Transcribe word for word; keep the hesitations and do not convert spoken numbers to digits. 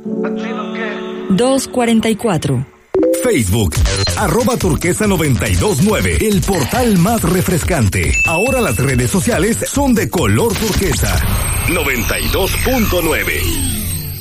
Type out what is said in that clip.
dos cuarenta y cuatro. Facebook, arroba turquesa noventa y dos nueve, el portal más refrescante. Ahora las redes sociales son de color turquesa. noventa y dos punto nueve.